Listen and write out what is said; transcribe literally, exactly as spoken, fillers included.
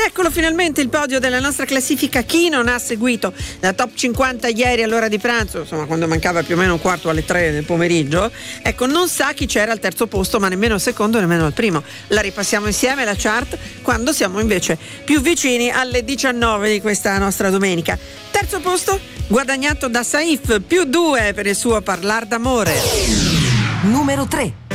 Eccolo finalmente il podio della nostra classifica. Chi non ha seguito la top cinquanta ieri all'ora di pranzo, insomma quando mancava più o meno un quarto alle tre del pomeriggio, ecco, non sa chi c'era al terzo posto, ma nemmeno al secondo, nemmeno al primo. La ripassiamo insieme la chart quando siamo invece più vicini alle diciannove di questa nostra domenica. Terzo posto guadagnato da Saif, più due per il suo Parlar d'amore. Numero tre.